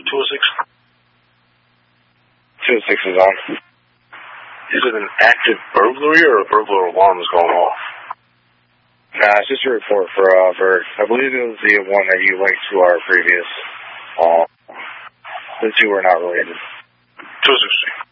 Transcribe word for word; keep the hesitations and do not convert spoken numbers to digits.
two oh six. two oh six is on. Is it an active burglary or a burglar alarm is going off? Nah, it's just a report for, uh, for, I believe it was the one that you linked to our previous, uh, the two were not related. two oh six.